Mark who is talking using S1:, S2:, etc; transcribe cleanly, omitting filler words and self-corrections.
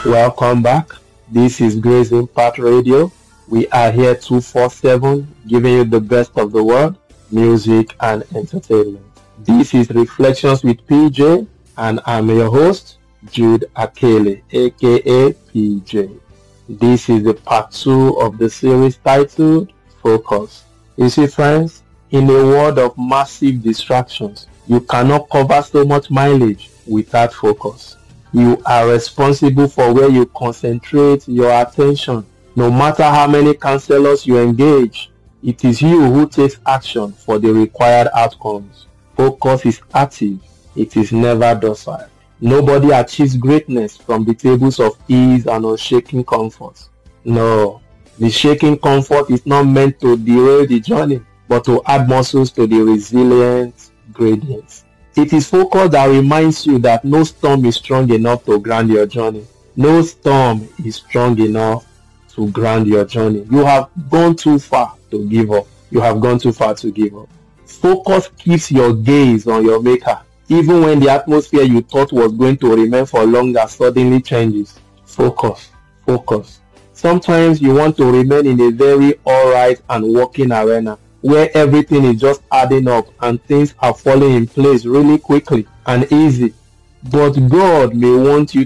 S1: Welcome back. This is Grace Impact Radio. We are here 247 giving you the best of the world, music and entertainment. This is Reflections with PJ and I'm your host, Jude Akele, aka PJ. This is the part 2 of the series titled Focus. You see, friends, in a world of massive distractions, you cannot cover so much mileage without focus. You are responsible for where you concentrate your attention. No matter how many counselors you engage, it is you who takes action for the required outcomes. Focus is active. It is never docile. Nobody achieves greatness from the tables of ease and unshaken comfort. No, the shaking comfort is not meant to derail the journey, but to add muscles to the resilient gradients. It is focus that reminds you that no storm is strong enough to ground your journey. No storm is strong enough to ground your journey. You have gone too far to give up. You have gone too far to give up. Focus keeps your gaze on your maker, even when the atmosphere you thought was going to remain for longer suddenly changes. Focus. Sometimes you want to remain in a very alright and working arena where everything is just adding up and things are falling in place really quickly and easy. But God may want you